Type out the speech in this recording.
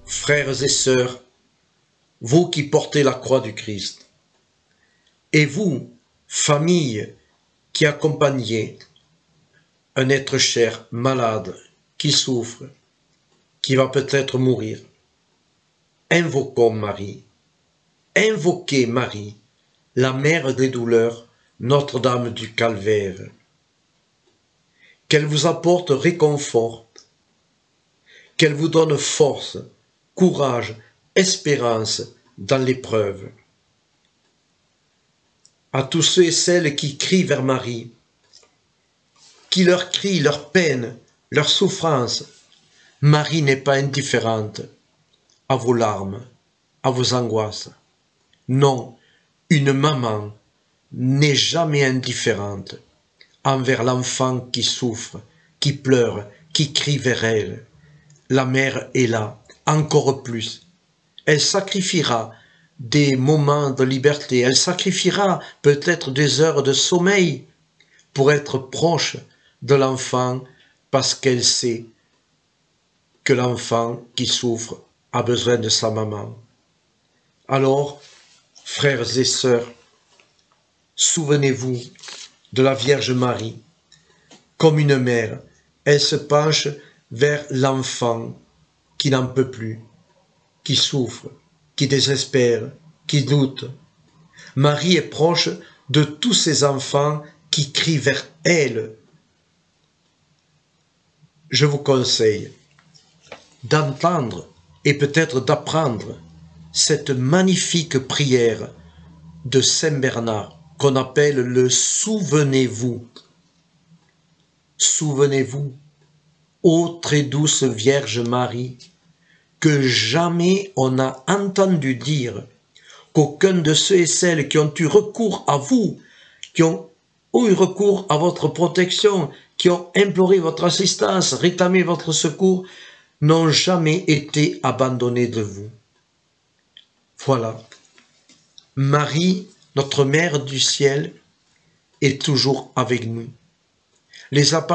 frères et sœurs, vous qui portez la croix du Christ, et vous, famille qui accompagnez un être cher, malade, qui souffre, qui va peut-être mourir, invoquons Marie, invoquez Marie, la mère des douleurs, Notre-Dame du Calvaire, qu'elle vous apporte réconfort, qu'elle vous donne force, courage, espérance dans l'épreuve. À tous ceux et celles qui crient vers Marie, qui leur crient leur peine, leur souffrance, Marie n'est pas indifférente à vos larmes, à vos angoisses. Non, une maman n'est jamais indifférente envers l'enfant qui souffre, qui pleure, qui crie vers elle. La mère est là, encore plus. Elle sacrifiera des moments de liberté, elle sacrifiera peut-être des heures de sommeil pour être proche de l'enfant parce qu'elle sait que l'enfant qui souffre a besoin de sa maman. Alors, frères et sœurs, souvenez-vous de la Vierge Marie. Comme une mère, elle se penche vers l'enfant qui n'en peut plus, qui souffre, qui désespère, qui doute. Marie est proche de tous ces enfants qui crient vers elle. Je vous conseille d'entendre et peut-être d'apprendre cette magnifique prière de Saint Bernard qu'on appelle le Souvenez-vous. Souvenez-vous, ô très douce Vierge Marie, que jamais on n'a entendu dire qu'aucun de ceux et celles qui ont eu recours à vous, qui ont eu recours à votre protection, qui ont imploré votre assistance, réclamé votre secours, n'ont jamais été abandonnés de vous. Voilà. Marie, notre Mère du ciel, est toujours avec nous. Les